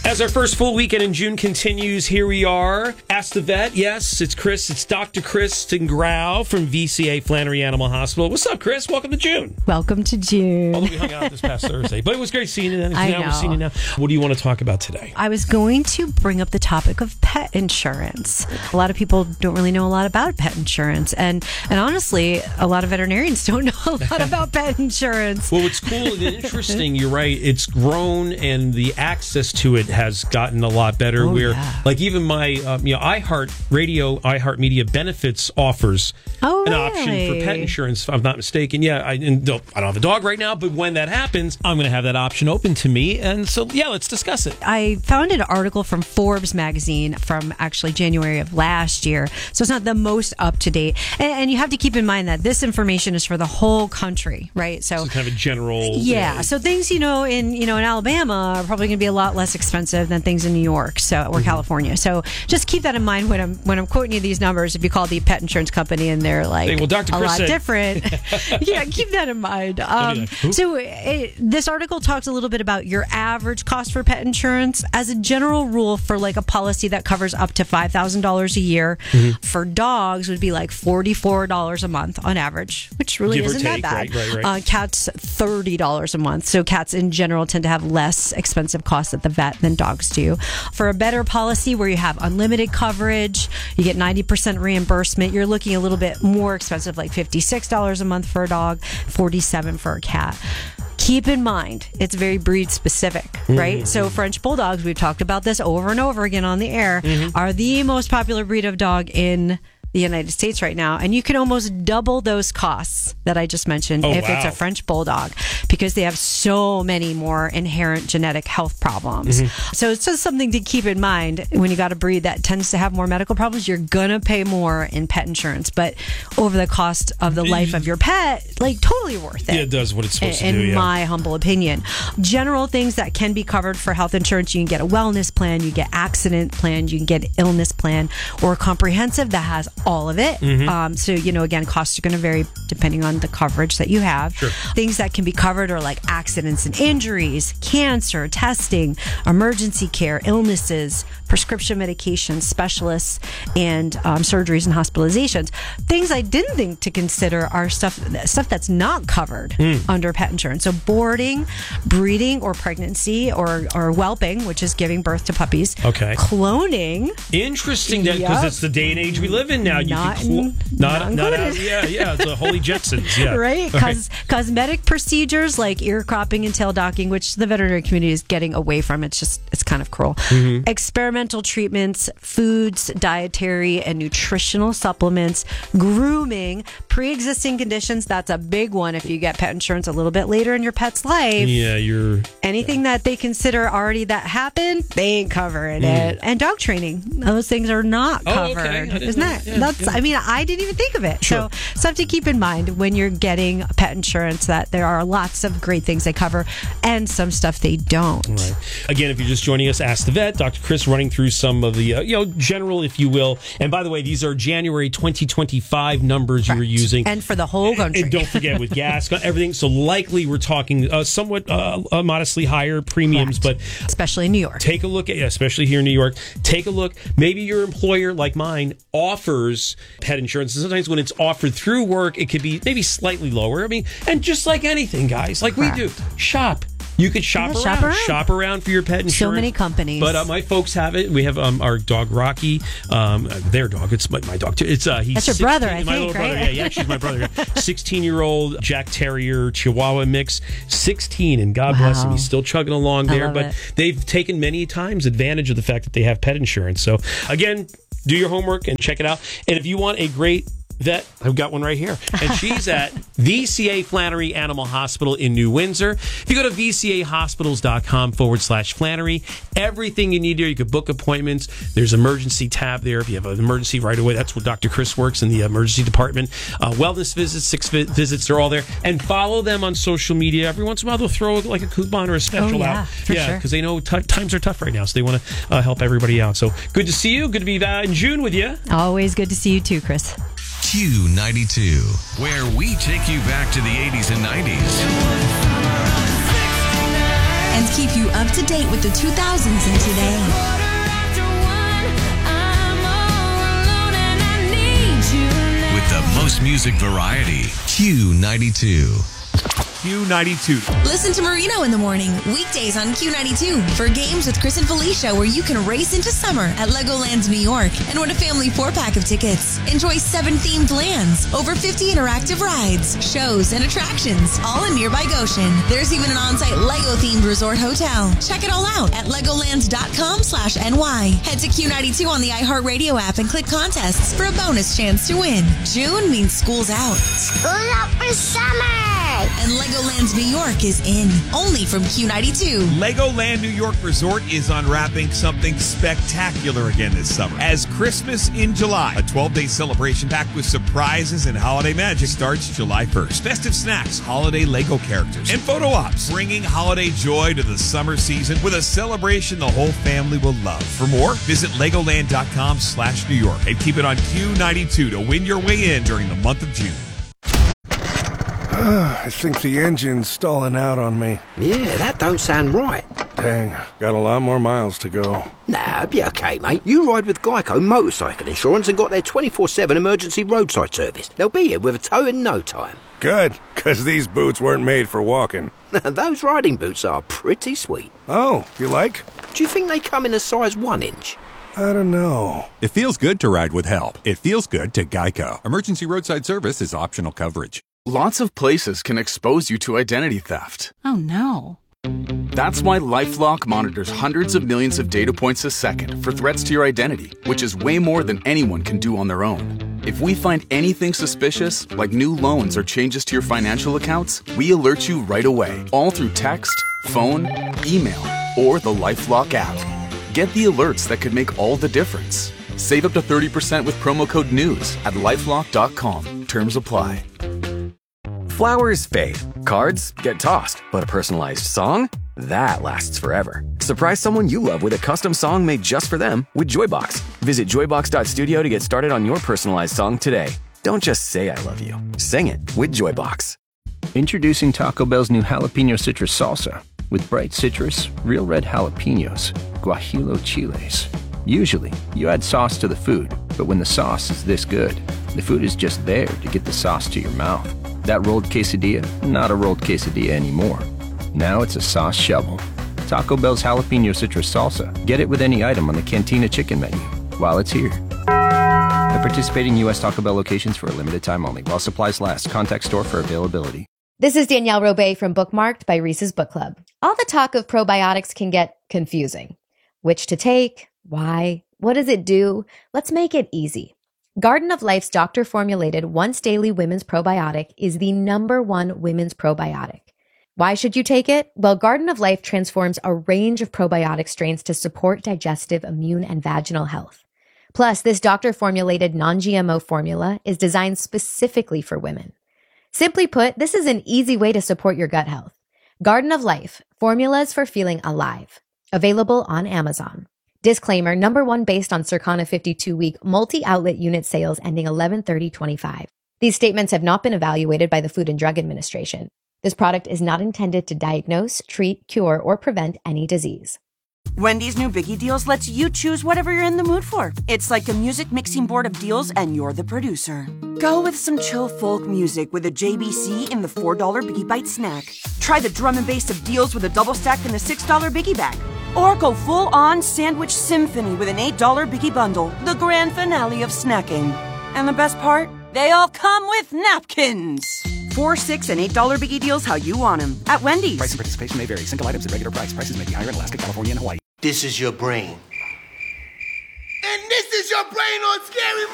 As our first full weekend in June continues, here we are. Ask the Vet. Yes, it's Chris. It's Dr. Kristen Grau from VCA Flannery Animal Hospital. What's up, Chris? Welcome to June. Welcome to June. Although we hung out this past Thursday. But it was great seeing you then. I Now know. we're seeing you now. What do you want to talk about today? I was going to bring up the topic of pet insurance. A lot of people don't really know a lot about pet insurance. And honestly, a lot of veterinarians don't know a lot about pet insurance. Well, what's cool and interesting, you're right, it's grown and the access to it has gotten a lot better. Like even my, iHeartMedia Benefits offers an option for pet insurance, if I'm not mistaken. Yeah, I don't have a dog right now, but when that happens, I'm going to have that option open to me. And so, yeah, let's discuss it. I found an article from Forbes magazine from actually January of last year. So it's not the most up to date. And you have to keep in mind that this information is for the whole country, right? So it's kind of a general. Yeah. So things, in Alabama are probably going to be a lot less expensive than things in New York or California. So just keep that in mind when I'm quoting you these numbers. If you call the pet insurance company and they're like Dr. a Chris lot said. different, yeah, keep that in mind. This article talks a little bit about your average cost for pet insurance as a general rule for like a policy that covers up to $5,000 a year. Mm-hmm. For dogs would be like $44 a month on average, which really isn't that bad. Right. Cats $30 a month. So cats in general tend to have less expensive costs at the vet than dogs do. For a better policy where you have unlimited coverage, you get 90% reimbursement, you're looking a little bit more expensive, like $56 a month for a dog, $47 for a cat. Keep in mind, it's very breed specific, right? Mm-hmm. So French Bulldogs, we've talked about this over and over again on the air, are the most popular breed of dog in the United States right now. And you can almost double those costs that I just mentioned it's a French Bulldog, because they have so many more inherent genetic health problems. Mm-hmm. So it's just something to keep in mind. When you got a breed that tends to have more medical problems, you're going to pay more in pet insurance. But over the cost of the life of your pet, like totally worth it. Yeah, it does what it's supposed to do. In my humble opinion. General things that can be covered for health insurance, you can get a wellness plan, you get accident plan, you can get illness plan, or comprehensive that has all of it. Mm-hmm. So, again, costs are going to vary depending on the coverage that you have. Sure. Things that can be covered are like accidents and injuries, cancer, testing, emergency care, illnesses, prescription medications, specialists, and surgeries and hospitalizations. Things I didn't think to consider are stuff that's not covered under pet insurance. So boarding, breeding or pregnancy or whelping, which is giving birth to puppies. Okay. Cloning. Interesting, because it's the day and age we live in now. Not it's the Holy Jetsons. Yeah. Right? Cosmetic procedures like ear cropping and tail docking, which the veterinary community is getting away from. It's kind of cruel. Mm-hmm. Experimental treatments, foods, dietary and nutritional supplements, grooming, pre-existing conditions. That's a big one if you get pet insurance a little bit later in your pet's life. Yeah, anything that they consider already that happened, they ain't covering it. And dog training, those things are not covered. Okay. Isn't that? Yeah, I didn't even think of it. Sure. So stuff to keep in mind when you're getting pet insurance, that there are lots of great things they cover and some stuff they don't. Right. Again, if you're just joining us, Ask the Vet. Dr. Chris running through some of the general, if you will. And by the way, these are January 2025 numbers you were using. And for the whole country. And don't forget with gas, everything. So likely we're talking somewhat modestly higher premiums. Correct. But especially in New York. Take a look at, especially here in New York, take a look. Maybe your employer, like mine, offers pet insurance. And sometimes when it's offered through work, it could be maybe slightly lower. I mean, and just like anything, guys, like we do, shop. You could shop around for your pet insurance. So many companies. But my folks have it. We have our dog Rocky, their dog. It's my dog too. It's he's that's your 16, brother, I my think, little right? brother. Yeah, she's my brother. 16-year-old Jack Terrier Chihuahua mix, 16, and God bless him, he's still chugging along there. But they've taken many times advantage of the fact that they have pet insurance. So again, do your homework and check it out. And if you want a great vet, I've got one right here. And she's at VCA Flannery Animal Hospital in New Windsor. If you go to vcahospitals.com/Flannery, everything you need there. You could book appointments. There's emergency tab there. If you have an emergency right away, that's where Dr. Chris works in the emergency department. Wellness visits, 6 visits, they're all there. And follow them on social media. Every once in a while, they'll throw like a coupon or a special out. Sure. Because they know times are tough right now, so they want to help everybody out. So good to see you. Good to be in June with you. Always good to see you too, Chris. Q92, where we take you back to the 80s and 90s. and keep you up to date with the 2000s and today. With the most music variety, Q92. Q92. Listen to Marino in the morning, weekdays on Q92 for Games with Chris and Felicia, where you can race into summer at Legoland New York and win a family 4-pack of tickets. Enjoy 7 themed lands, over 50 interactive rides, shows, and attractions, all in nearby Goshen. There's even an on-site Lego-themed resort hotel. Check it all out at legoland.com/NY. Head to Q92 on the iHeartRadio app and click contests for a bonus chance to win. June means school's out. School out for summer! And Legoland New York is in, only from Q92. Legoland New York Resort is unwrapping something spectacular again this summer. As Christmas in July, a 12-day celebration packed with surprises and holiday magic starts July 1st. Festive snacks, holiday Lego characters, and photo ops, bringing holiday joy to the summer season with a celebration the whole family will love. For more, visit Legoland.com/New York and keep it on Q92 to win your way in during the month of June. I think the engine's stalling out on me. Yeah, that don't sound right. Dang, got a lot more miles to go. Nah, be okay, mate. You ride with Geico Motorcycle Insurance and got their 24/7 emergency roadside service. They'll be here with a tow in no time. Good, because these boots weren't made for walking. Those riding boots are pretty sweet. Oh, you like? Do you think they come in a size 1 inch? I don't know. It feels good to ride with help. It feels good to Geico. Emergency roadside service is optional coverage. Lots of places can expose you to identity theft. Oh, no. That's why LifeLock monitors hundreds of millions of data points a second for threats to your identity, which is way more than anyone can do on their own. If we find anything suspicious, like new loans or changes to your financial accounts, we alert you right away, all through text, phone, email, or the LifeLock app. Get the alerts that could make all the difference. Save up to 30% with promo code NEWS at LifeLock.com. Terms apply. Flowers fade, cards get tossed, but a personalized song? That lasts forever. Surprise someone you love with a custom song made just for them with Joybox. Visit joybox.studio to get started on your personalized song today. Don't just say I love you. Sing it with Joybox. Introducing Taco Bell's new jalapeno citrus salsa. With bright citrus, real red jalapenos, guajillo chiles. Usually, you add sauce to the food, but when the sauce is this good, the food is just there to get the sauce to your mouth. That rolled quesadilla, not a rolled quesadilla anymore. Now it's a sauce shovel. Taco Bell's jalapeno citrus salsa. Get it with any item on the Cantina chicken menu while it's here. At participating U.S. Taco Bell locations for a limited time only. While supplies last. Contact store for availability. This is Danielle Robay from Bookmarked by Reese's Book Club. All the talk of probiotics can get confusing. Which to take? Why? What does it do? Let's make it easy. Garden of Life's doctor-formulated once-daily women's probiotic is the #1 women's probiotic. Why should you take it? Well, Garden of Life transforms a range of probiotic strains to support digestive, immune, and vaginal health. Plus, this doctor-formulated non-GMO formula is designed specifically for women. Simply put, this is an easy way to support your gut health. Garden of Life, formulas for feeling alive. Available on Amazon. Disclaimer, #1 based on Circana 52-week multi-outlet unit sales ending 11/30/25. These statements have not been evaluated by the Food and Drug Administration. This product is not intended to diagnose, treat, cure, or prevent any disease. Wendy's new Biggie Deals lets you choose whatever you're in the mood for. It's like a music mixing board of deals and you're the producer. Go with some chill folk music with a JBC in the $4 Biggie Bite snack. Try the drum and bass of deals with a double stack in the $6 Biggie Bag. Or go full-on sandwich symphony with an $8 Biggie Bundle, the grand finale of snacking. And the best part? They all come with napkins. $4, $6, and $8 Biggie Deals how you want them. At Wendy's. Price and participation may vary. Single items at regular price. Prices may be higher in Alaska, California, and Hawaii. This is your brain. And this is your brain on Scary